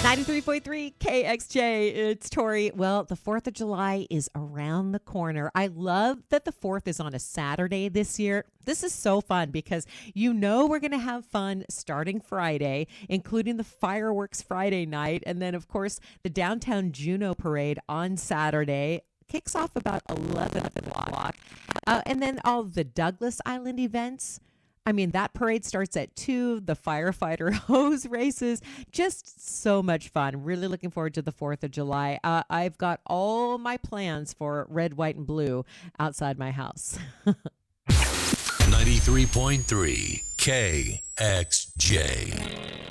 93.3 KXJ. It's Tori. Well, the 4th of July is around the corner. I love that the 4th is on a Saturday this year. This is so fun because we're going to have fun starting Friday, including the fireworks Friday night. And then, of course, the downtown Juno parade on Saturday kicks off about 11 o'clock. And then all the Douglas Island events. I mean, that parade starts at 2, the firefighter hose races, just so much fun. Really looking forward to the 4th of July. I've got all my plans for red, white, and blue outside my house. 93.3 KXJ.